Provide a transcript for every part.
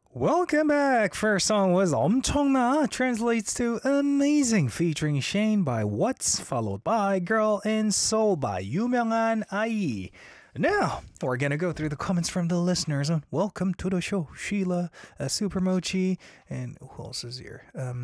Welcome back. First song was 엄청나, translates to amazing, featuring Shane by What's, followed by Girl in Seoul by 유명한 아이. Now, we're going to go through the comments from the listeners. Welcome to the show, Sheila, Super Mochi, and who else is here?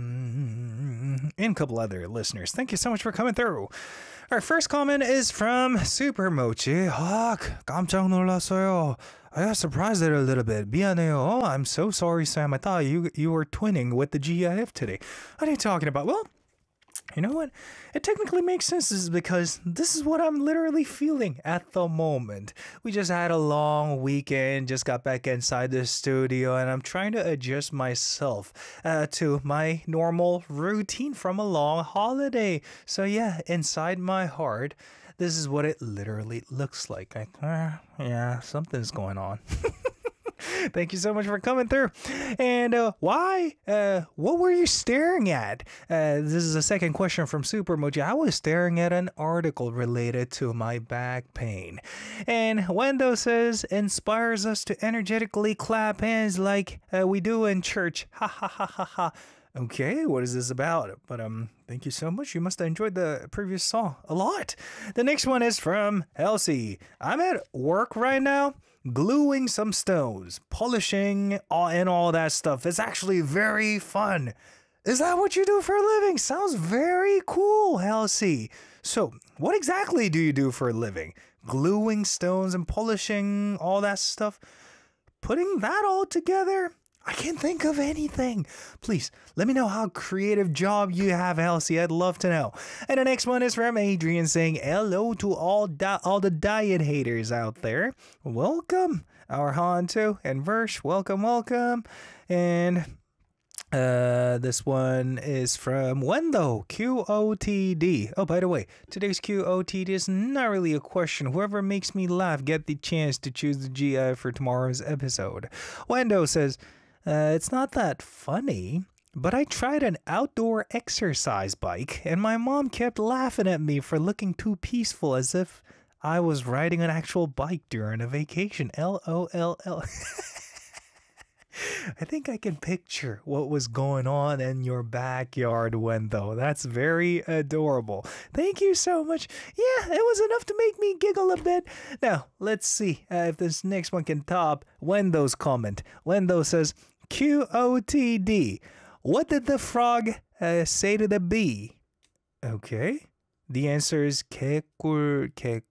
And a couple other listeners. Thank you so much for coming through. Our first comment is from Super Mochi. 깜짝 놀랐어요. I got surprised at it a little bit. 미안해요. I'm so sorry, Sam. I thought you were twinning with the GIF today. What are you talking about? Well, you know what? It technically makes sense because this is what I'm literally feeling at the moment. We just had a long weekend, just got back inside the studio, and I'm trying to adjust myself to my normal routine from a long holiday. So yeah, inside my heart, this is what it literally looks like. Yeah, something's going on. Thank you so much for coming through. And why? What were you staring at? This is a second question from Super Mochi. I was staring at an article related to my back pain. And Wendo says, inspires us to energetically clap hands like we do in church. Ha ha ha ha ha. Okay, what is this about? But thank you so much. You must have enjoyed the previous song a lot. The next one is from Elsie. I'm at work right now, gluing some stones, polishing, and all that stuff. It's actually very fun. Is that what you do for a living? Sounds very cool, Elsie. So, what exactly do you do for a living? Gluing stones and polishing all that stuff? Putting that all together? I can't think of anything. Please, let me know how creative job you have, Elsie. I'd love to know. And the next one is from Adrian saying, hello to all the diet haters out there. Welcome. Our Hanto and Versh, welcome. And this one is from Wendo, QOTD. Oh, by the way, today's QOTD is not really a question. Whoever makes me laugh get the chance to choose the GI for tomorrow's episode. Wendo says, it's not that funny, but I tried an outdoor exercise bike and my mom kept laughing at me for looking too peaceful as if I was riding an actual bike during a vacation. LOLL. I think I can picture what was going on in your backyard, Wendo. That's very adorable. Thank you so much. Yeah, it was enough to make me giggle a bit. Now, let's see if this next one can top Wendo's comment. Wendo says, QOTD. What did the frog say to the bee? Okay. The answer is 개꿀.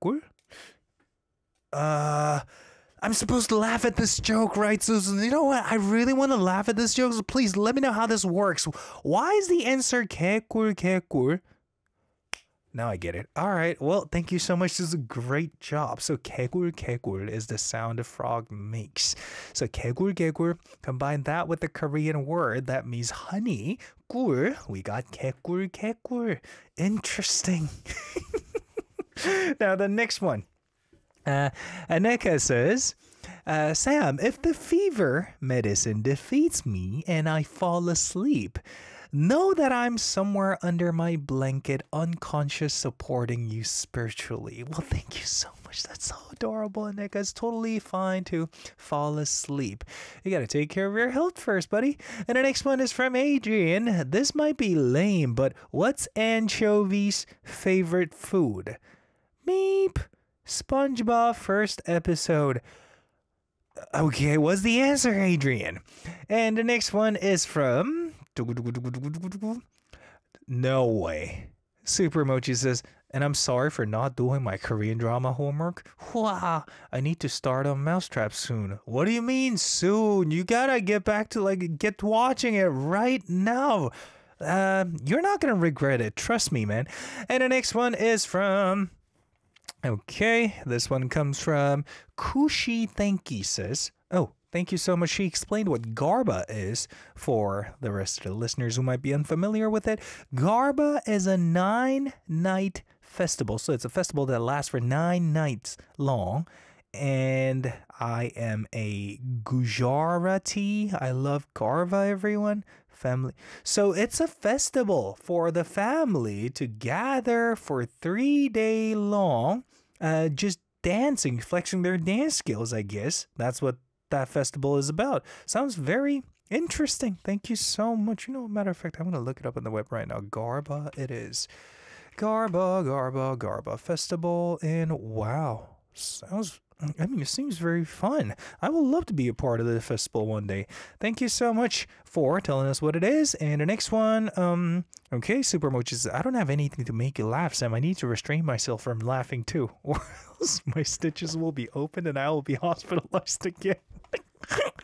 I'm supposed to laugh at this joke, right, Susan? You know what? I really want to laugh at this joke, so please let me know how this works. Why is the answer 개꿀? Now I get it. All right. Well, thank you so much. This is a great job. So 개꿀 is the sound a frog makes. So 개꿀. Combine that with the Korean word that means honey. 꿀. We got 개꿀. Interesting. Now the next one. Aneka says, Sam, if the fever medicine defeats me and I fall asleep, know that I'm somewhere under my blanket, unconscious, supporting you spiritually. Well, thank you so much. That's so adorable, Aneka. It's totally fine to fall asleep. You gotta take care of your health first, buddy. And the next one is from Adrian. This might be lame, but what's Anchovy's favorite food? Meep. SpongeBob first episode. Okay, what's the answer, Adrian? And the next one is from... No way. Super Mochi says, and I'm sorry for not doing my Korean drama homework. Wow, I need to start on Mousetrap soon. What do you mean soon? You gotta get back to get watching it right now. You're not gonna regret it. Trust me, man. And the next one is from... Okay, this one comes from Kushi Thanky says, oh, thank you so much. She explained what Garba is for the rest of the listeners who might be unfamiliar with it. Garba is a 9-night festival. So it's a festival that lasts for 9 nights long. And I am a Gujarati. I love Garba, everyone. Family. So it's a festival for the family to gather for 3 day long, just dancing, flexing their dance skills, I guess. That's what that festival is about. Sounds very interesting. Thank you so much. Matter of fact, I'm going to look it up on the web right now. Garba, it is. Garba Festival. And wow. It seems very fun. I would love to be a part of the festival one day. Thank you so much for telling us what it is. And the next one, okay, Super Mochi says, I don't have anything to make you laugh, Sam. I need to restrain myself from laughing too, or else my stitches will be open and I will be hospitalized again.